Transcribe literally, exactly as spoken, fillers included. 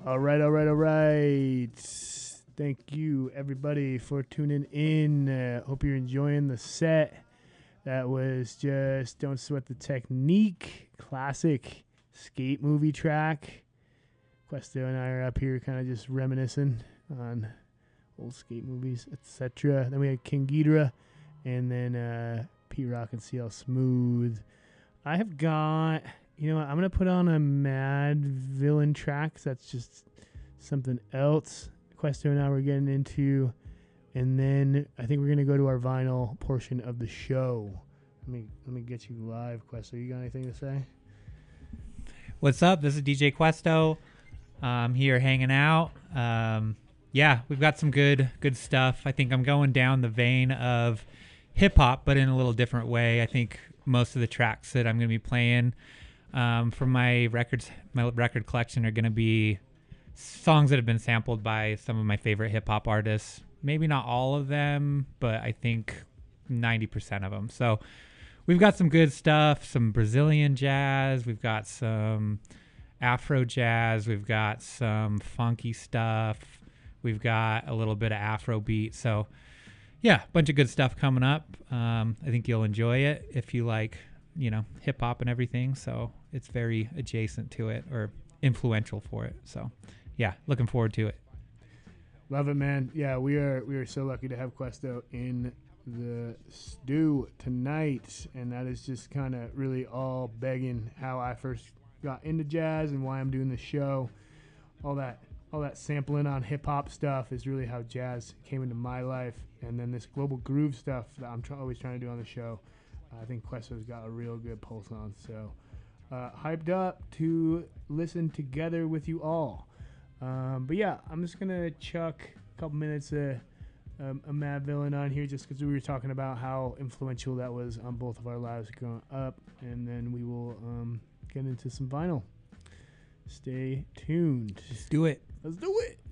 All right, all right, all right. Thank you, everybody, for tuning in. Uh, hope you're enjoying the set. That was just Don't Sweat the Technique, classic skate movie track. Questo and I are up here kind of just reminiscing on old skate movies, et cetera. Then we had King Ghidorah, and then uh, P-Rock and C L Smooth. I have got... You know what? I'm going to put on a Mad Villain track. That's just something else Questo and I were getting into. And then I think we're going to go to our vinyl portion of the show. Let me let me get you live, Questo. You got anything to say? What's up? This is D J Questo. I'm here hanging out. Um, yeah, we've got some good good stuff. I think I'm going down the vein of hip-hop, but in a little different way. I think most of the tracks that I'm going to be playing Um, from my records, my record collection are going to be songs that have been sampled by some of my favorite hip hop artists. Maybe not all of them, but I think ninety percent of them. So we've got some good stuff, some Brazilian jazz. We've got some Afro jazz. We've got some funky stuff. We've got a little bit of Afro beat. So yeah, a bunch of good stuff coming up. Um, I think you'll enjoy it if you like, you know, hip hop and everything. So it's very adjacent to it or influential for it. So yeah, looking forward to it. Love it, man. Yeah, we are we are so lucky to have Questo in the stew tonight. And that is just kind of really all begging how I first got into jazz and why I'm doing the show. All that all that sampling on hip hop stuff is really how jazz came into my life. And then this global groove stuff that I'm tr- always trying to do on the show. I think Questo's got a real good pulse on. So uh, hyped up to listen together with you all. Um, but yeah, I'm just going to chuck a couple minutes of um, a Mad Villain on here just because we were talking about how influential that was on both of our lives growing up. And then we will um, get into some vinyl. Stay tuned. Let's do it. Let's do it.